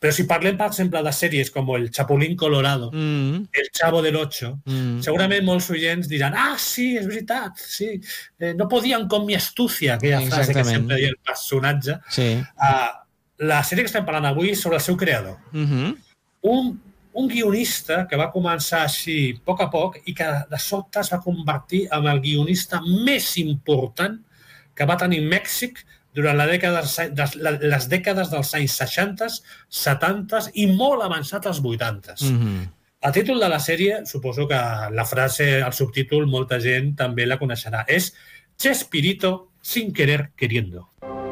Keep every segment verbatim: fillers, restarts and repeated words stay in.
Però si parlem, per exemple, de sèries com El Chapulín Colorado, mm. El Chavo del Ocho, mm. segurament molts oients diran ah, sí, és veritat, sí, eh, no podien con mi astucia, aquella frase Exactament. Que sempre deia el personatge. Sí. Uh, la sèrie que estem parlant avui és sobre el seu creador. Mm-hmm. Un, un guionista que va començar així a poc a poc i que de sobte es va convertir en el guionista més important que va tenir Mèxic durant la dècada, les dècades dels anys seixanta, setanta i molt avançat als vuitanta. Mm-hmm. El títol de la sèrie, suposo que la frase, el subtítol, molta gent també la coneixerà. És Chespirito sin querer queriendo.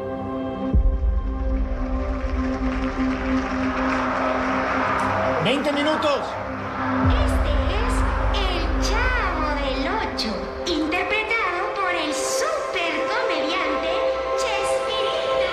veinte minutos. Este es El Chavo del Ocho, interpretado por el supercomediante Chespirito.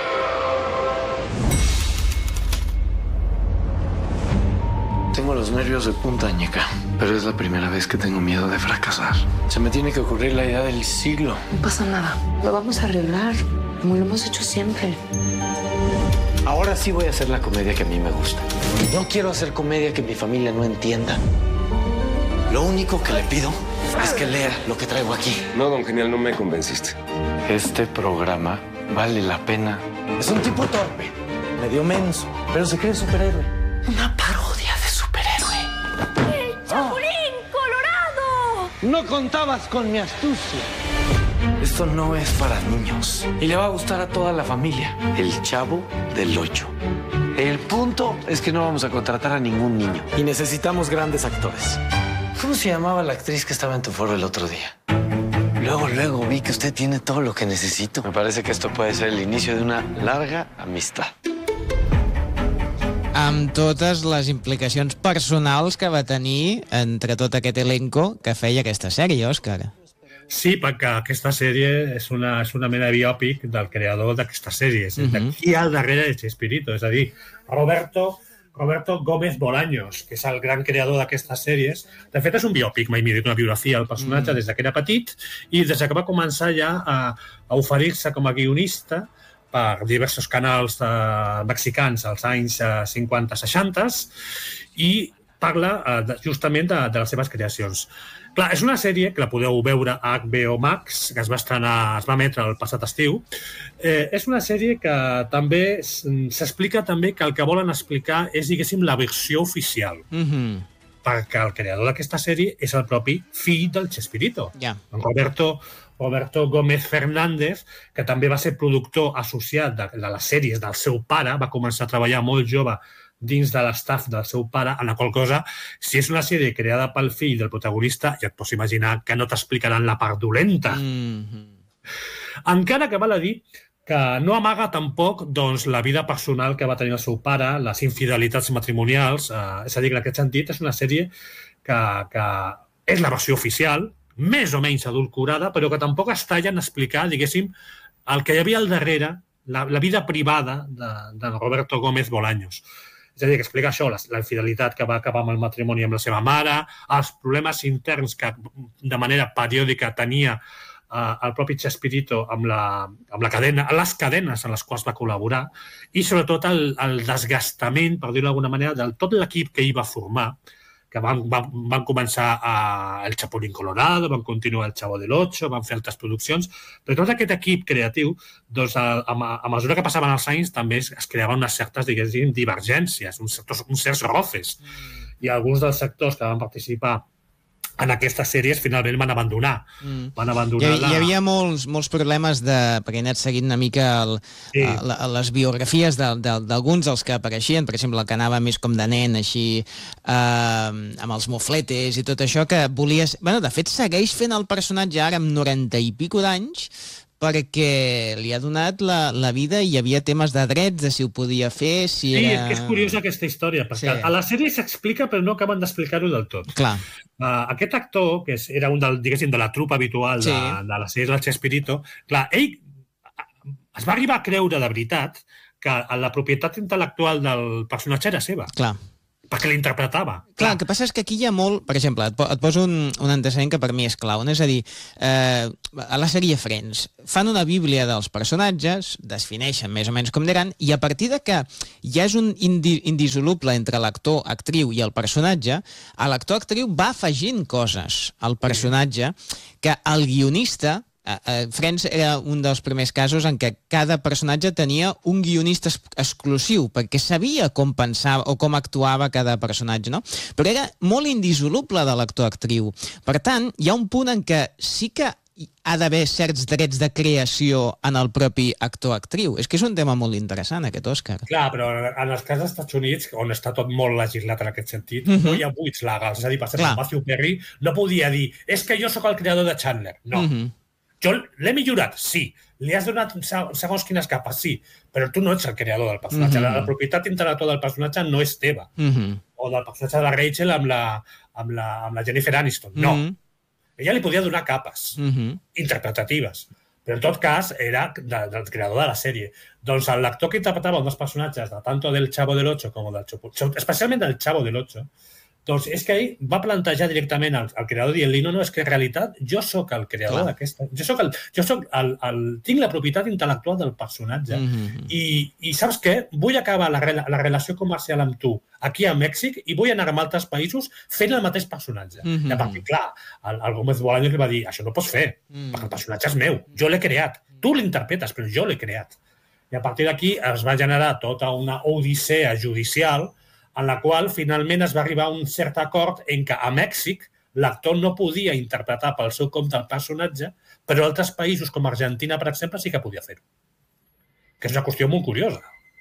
Tengo los nervios de punta, ñeca, pero es la primera vez que tengo miedo de fracasar. Se me tiene que ocurrir la idea del siglo. No pasa nada, lo vamos a arreglar, como lo hemos hecho siempre. Ahora sí voy a hacer la comedia que a mí me gusta. No quiero hacer comedia que mi familia no entienda. Lo único que le pido es que lea lo que traigo aquí. No, don Genial, no me convenciste. Este programa vale la pena. Es un tipo torpe, medio menso, pero se cree superhéroe. Una parodia de superhéroe. ¡El Chapulín Colorado! No contabas con mi astucia. Esto no es para niños y le va a gustar a toda la familia. El Chavo del Ocho. El punto es que no vamos a contratar a ningún niño y necesitamos grandes actores. ¿Cómo se llamaba la actriz que estaba en tu foro el otro día? Luego, luego vi que usted tiene todo lo que necesito. Me parece que esto puede ser el inicio de una larga amistad. Amb totes les implicacions personals que va tenir entre tot aquest elenco que feia aquesta sèrie, Òscar. Sí, perquè aquesta sèrie és una, és una mena de biòpic del creador d'aquesta sèrie. És uh-huh. Qui hi ha al darrere de Chespirito? És a dir, Roberto, Roberto Gómez Bolaños, que és el gran creador d'aquestes sèries. De fet, és un biòpic, mai m'he dit una biografia del personatge uh-huh. des que era petit i des que va començar ja a, a oferir-se com a guionista per diversos canals eh, mexicans als anys eh, cinquanta seixanta i parla eh, justament de, de les seves creacions. Clar, és una sèrie que la podeu veure a H B O Max, que es va estrenar, es va emetre el passat estiu. Eh, és una sèrie que també s'explica també que el que volen explicar és, diguéssim, la versió oficial. Mm-hmm. Perquè el creador d'aquesta sèrie és el propi fill del Chespirito. Yeah. Roberto, Roberto Gómez Fernández, que també va ser productor associat de, de les sèries del seu pare, va començar a treballar molt jove dins de l'estaf del seu pare, en la qual cosa, si és una sèrie creada pel fill del protagonista, ja et pots imaginar que no t'explicaran la part dolenta. Mm-hmm. Encara que val a dir que no amaga tampoc doncs, la vida personal que va tenir el seu pare, les infidelitats matrimonials, eh, és a dir, que en aquest sentit és una sèrie que, que és la versió oficial, més o menys adulcorada, però que tampoc es talla en explicar, diguéssim, el que hi havia al darrere, la, la vida privada de, de Roberto Gómez Bolaños. És a dir, que explica això, la, la infidelitat que va acabar amb el matrimoni amb la seva mare, els problemes interns que de manera periòdica tenia eh, el propi Chespirito amb la, amb la cadena, les cadenes en les quals va col·laborar i sobretot el, el desgastament, per dir-ho d'alguna manera, de tot l'equip que hi va formar, que van, van, van començar a El Chapulín Colorado, van continuar El Chavo del Ocho, van fer altres produccions, però tot aquest equip creatiu, doncs, a, a, a mesura que passaven els anys, també es, es creaven unes certes, diguéssim, divergències, uns, certos, uns certs roces. Mm. I alguns dels sectors que van participar en aquestes sèries finalment van abandonar. Mm. Van abandonar hi, la... hi havia molts, molts problemes de... perquè he anat seguint una mica el, sí. el, les biografies d'alguns dels que apareixien, per exemple, el que anava més com de nen, així, eh, amb els mofletes i tot això, que volies... Bueno, de fet, segueix fent el personatge ara amb noranta i pico d'anys, perquè li ha donat la, la vida i hi havia temes de drets, de si ho podia fer, si sí, era... és que és curiosa aquesta història, perquè sí. A la sèrie s'explica però no acaben d'explicar-ho del tot. Clar. Uh, aquest actor, que és, era un del, diguéssim, de la trupa habitual sí. de, de la sèrie del Chespirito, clar, ell es va arribar a creure de veritat que la propietat intel·lectual del personatge era seva. Clar. perquè l'interpretava. Clar, el que passa és que aquí hi ha molt... Per exemple, et, po et poso un, un antecedent que per mi és clau. És a dir, eh, a la sèrie Friends fan una bíblia dels personatges, defineixen més o menys com diran, i a partir de que ja és un indi indissoluble entre l'actor, actriu i el personatge, l'actor, actriu va afegint coses al personatge que el guionista... Uh, uh, Friends era un dels primers casos en què cada personatge tenia un guionista es exclusiu, perquè sabia com pensava o com actuava cada personatge, no? Però era molt indissoluble de l'actor-actriu. Per tant, hi ha un punt en què sí que ha d'haver certs drets de creació en el propi actor-actriu. És que és un tema molt interessant, aquest Òscar. Clar, però en els cas dels Estats Units, on està tot molt legislat en aquest sentit, uh-huh. no hi ha buits legals. És a dir, per exemple, Matthew Perry no podia dir és que jo sóc el creador de Chandler. No. Uh-huh. Jo l'he millorat, sí. Li has donat segons quines capes, sí. Però tu no ets el creador del personatge. Mm -hmm. La propietat intel·lectual del personatge no és teva. Mm -hmm. O del personatge de la Rachel amb la, amb la, amb la Jennifer Aniston. No. Mm -hmm. Ella li podia donar capes mm -hmm. interpretatives. Però en tot cas era de, del creador de la sèrie. Doncs l'actor que interpretava un dels personatges, de tanto del Chavo del Ocho com del Chopo, especialment del Chavo del Ocho, doncs és que ell va plantejar directament al, al creador dient-li, no, no, és que en realitat jo sóc el creador d'aquesta... Jo sóc el, jo sóc el, el, tinc la propietat intel·lectual del personatge mm-hmm. i, i saps què? Vull acabar la, la relació comercial amb tu aquí a Mèxic i vull anar a altres països fent el mateix personatge. Mm-hmm. I a partir, clar, el, el Gómez Bolaños li va dir, això no pots fer, mm. perquè el personatge és meu, jo l'he creat, tu l'interpretes, però jo l'he creat. I a partir d'aquí es va generar tota una odissea judicial en la qual finalment es va arribar a un cert acord en què a Mèxic l'actor no podia interpretar pel seu compte el personatge, però altres països com Argentina, per exemple, sí que podia fer-ho. Que és una qüestió molt curiosa.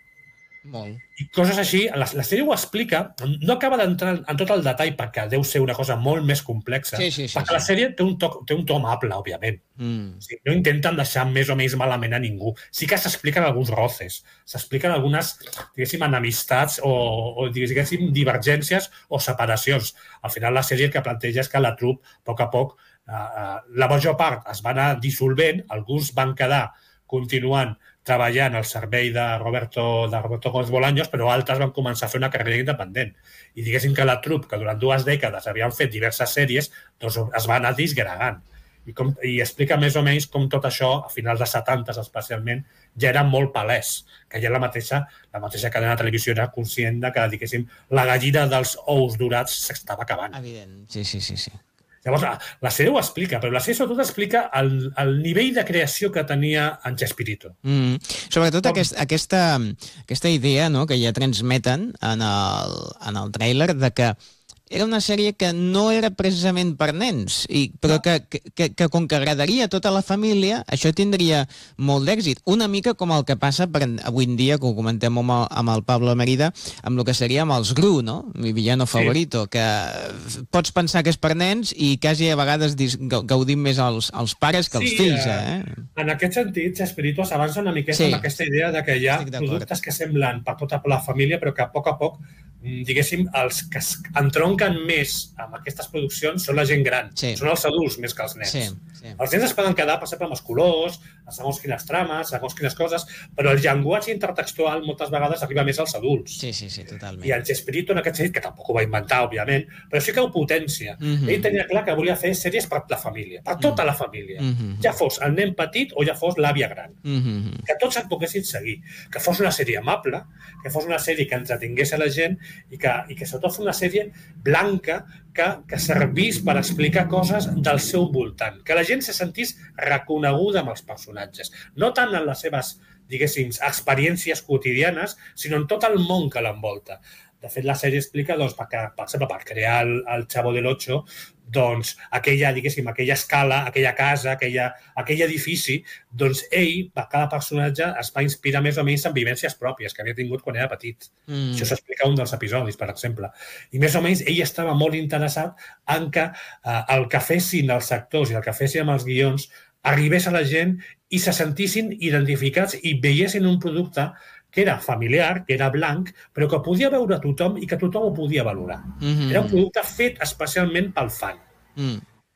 Molt. I coses així, la, la sèrie ho explica, no acaba d'entrar en tot el detall perquè deu ser una cosa molt més complexa, sí, sí, sí, perquè sí. la sèrie té un to, té un to amable, òbviament. Mm. O sigui, no intenten deixar més o menys malament a ningú. Sí que s'expliquen alguns roces, s'expliquen algunes, diguéssim, enemistats o, o diguéssim, divergències o separacions. Al final la sèrie el que planteja és que la troupe, a poc a poc, uh, la major part es va anar dissolvent, alguns van quedar continuant treballant al servei de Roberto, de Roberto Gómez Bolaños, però altres van començar a fer una carrera independent. I diguéssim que la troupe, que durant dues dècades havien fet diverses sèries, doncs es va anar disgregant. I, com, I explica més o menys com tot això, a finals dels setanta especialment, ja era molt palès, que ja la mateixa, la mateixa cadena de televisió era conscient de que, diguéssim, la gallina dels ous dorats s'estava acabant. Evident, sí, sí, sí, sí. Llavors, la, la sèrie ho explica, però la sèrie sobretot explica el, el nivell de creació que tenia en Chespirito. Mm. Sobretot Com... aquest, aquesta, aquesta idea, no?, que ja transmeten en el, en el tràiler de que era una sèrie que no era precisament per nens, i, però que, que, que com que agradaria a tota la família, això tindria molt d'èxit. Una mica com el que passa per avui en dia, que ho comentem amb el, amb el Pablo Mérida, amb el que seria amb els Gru, no? Mi villano favorito, sí. Que pots pensar que és per nens i quasi a vegades gaudim més els, els pares que els sí, fills. Eh? En aquest sentit, Chespirito s'avança una miqueta sí. amb aquesta idea de que hi ha productes que semblen per tota la família, però que a poc a poc, diguéssim, els que entronquen més amb aquestes produccions són la gent gran, sí. Són els adults més que els nens. Sí, sí. Els nens es poden quedar, per exemple, amb els colors, segons quines trames, segons quines coses, però el llenguatge intertextual moltes vegades arriba més als adults. Sí, sí, sí, totalment. I el Chespirito, en aquest sentit, que tampoc ho va inventar, òbviament, però sí que ho potència. Mm -hmm. Ell tenia clar que volia fer sèries per la família, per tota la família. Mm -hmm. Ja fos el nen petit o ja fos l'àvia gran. Mm -hmm. Que tots se'n poguessin seguir. Que fos una sèrie amable, que fos una sèrie que entretingués a la gent i que, i que sobretot fos una sèrie blanca que, que servís per explicar coses del seu voltant. Que la gent se sentís reconeguda amb els personatges. No tant en les seves, diguéssim, experiències quotidianes, sinó en tot el món que l'envolta. De fet, la sèrie explica, doncs, perquè, per exemple, per crear el, el Chavo del Ocho, doncs, aquella, diguéssim, aquella escala, aquella casa, aquella, aquell edifici, doncs ell, cada personatge, es va inspirar més o menys en vivències pròpies que havia tingut quan era petit. Mm. Això s'explica un dels episodis, per exemple. I més o menys ell estava molt interessat en que eh, el que fessin els actors i el que fessin amb els guions arribés a la gent i se sentissin identificats i veiessin un producte que era familiar, que era blanc, però que podia veure tothom i que tothom ho podia valorar. Mm-hmm. Era un producte fet especialment pel fan. Mm.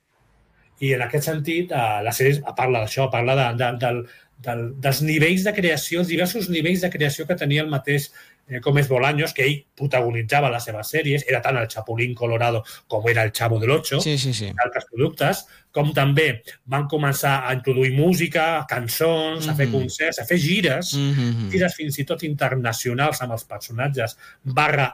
I en aquest sentit, eh, la sèrie parla d'això, parla de, de, de, de, dels nivells de creació, els diversos nivells de creació que tenia el mateix eh, Gómez Bolaños, que ell protagonitzava les seves sèries, era tant el Chapulín Colorado com era el Chavo del Ocho, sí, sí, sí. altres productes, com també van començar a introduir música, cançons, mm-hmm. a fer concerts, a fer gires, mm-hmm. gires fins i tot internacionals amb els personatges, barra